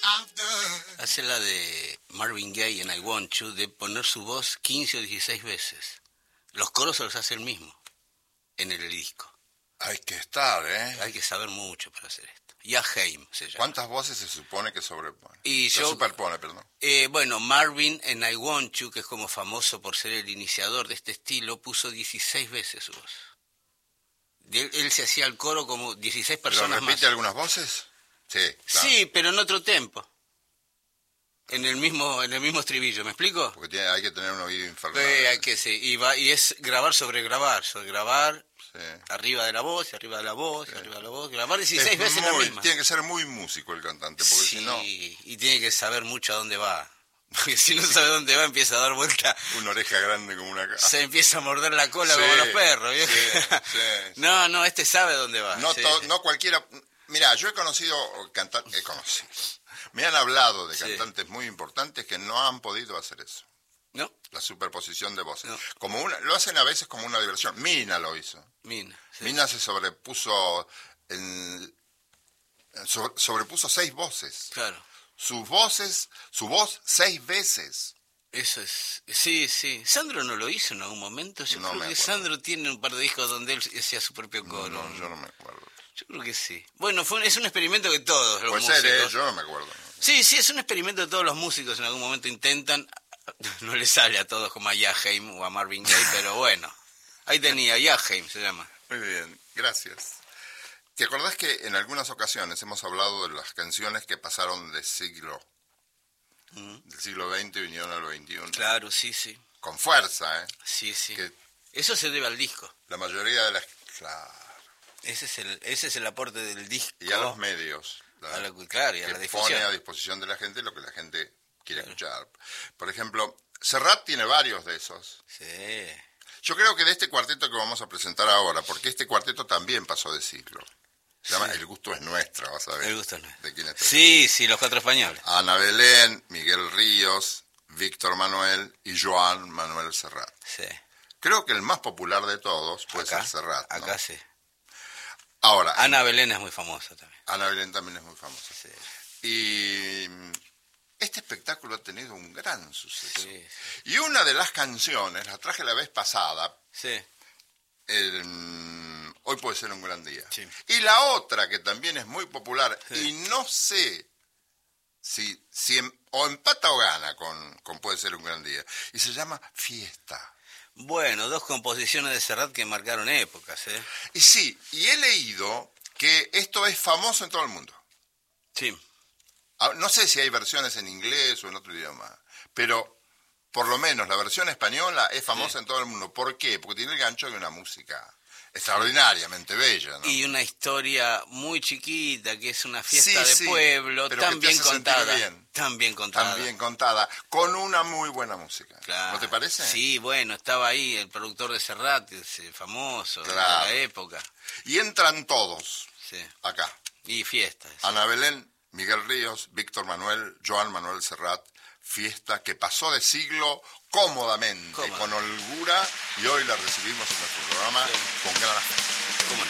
Hace la de Marvin Gaye en I Want You, de poner su voz 15 o 16 veces. Los coros se los hace él mismo, en el disco. Hay que estar, ¿eh? Hay que saber mucho para hacer esto. Yaheim se llama. ¿Cuántas voces se supone que sobrepone? Superpone, perdón. Bueno, Marvin en I Want You, que es como famoso por ser el iniciador de este estilo, puso 16 veces su voz. Él se hacía el coro como 16 personas más. ¿Pero repite algunas voces? Sí, claro. Sí, pero en otro tempo. En el mismo estribillo, ¿me explico? Porque hay que tener un oído infernal. Hay que, sí, y es grabar sobre grabar, sí. Arriba de la voz, y arriba de la voz, y arriba de la voz, grabar 16 veces la misma. Tiene que ser muy músico el cantante, porque sí, si no... y tiene que saber mucho a dónde va. Porque si no sabe dónde va, empieza a dar vuelta. Una oreja grande como una... Se empieza a morder la cola como los perros. Sí. No, este sabe dónde va. No cualquiera... Mira, yo he conocido cantantes... Me han hablado de cantantes muy importantes que no han podido hacer eso. ¿No? La superposición de voces. No. Lo hacen a veces como una diversión. Mina lo hizo. Mina se sobrepuso sobrepuso 6 voces. Claro. Su voz 6 veces. Eso es... Sí. ¿Sandro no lo hizo en algún momento? Yo creo que Sandro tiene un par de discos donde él hacía su propio coro. No, yo no me acuerdo. Yo creo que sí. Bueno, es un experimento que todos los músicos... Puede ser, yo no me acuerdo. Sí, es un experimento que todos los músicos en algún momento intentan. No les sale a todos como a Yaheim o a Marvin Gaye, pero bueno. Ahí tenía, Yaheim se llama. Muy bien, gracias. ¿Te acordás que en algunas ocasiones hemos hablado de las canciones que pasaron del siglo XX y vinieron al XXI? Claro, sí. Con fuerza, ¿eh? Sí. Que eso se debe al disco. La mayoría de las... Claro. Ese es el aporte del disco. Y a los medios. Claro, y a la difusión. Pone a disposición de la gente lo que la gente quiere escuchar. Por ejemplo, Serrat tiene varios de esos. Sí. Yo creo que de este cuarteto que vamos a presentar ahora, porque este cuarteto también pasó de siglo. Se llama El gusto es nuestro, vas a ver. El gusto es nuestro. ¿De quién es? Sí, los 4 españoles. Ana Belén, Miguel Ríos, Víctor Manuel y Joan Manuel Serrat. Sí. Creo que el más popular de todos puede ser Serrat, ¿no? Acá sí. Ahora, Ana Belén es muy famosa también. Ana Belén también es muy famosa. Sí. Y este espectáculo ha tenido un gran suceso. Sí. Y una de las canciones, la traje la vez pasada, Hoy puede ser un gran día. Sí. Y la otra que también es muy popular, y no sé si o empata o gana con Puede ser un gran día, y se llama Fiesta. Bueno, 2 composiciones de Serrat que marcaron épocas, ¿eh? Y sí, y he leído que esto es famoso en todo el mundo. Sí. No sé si hay versiones en inglés o en otro idioma, pero por lo menos la versión española es famosa en todo el mundo. ¿Por qué? Porque tiene el gancho de una música extraordinariamente bella, ¿no? Y una historia muy chiquita, que es una fiesta de pueblo, tan bien contada. Tan bien contada. Con una muy buena música. Claro. ¿No te parece? Sí, bueno, estaba ahí el productor de Serrat, famoso, de la época. Y entran todos acá. Y fiestas. Ana Belén, Miguel Ríos, Víctor Manuel, Joan Manuel Serrat. Fiesta que pasó de siglo cómodamente, con holgura, y hoy la recibimos en nuestro programa con gran afecto.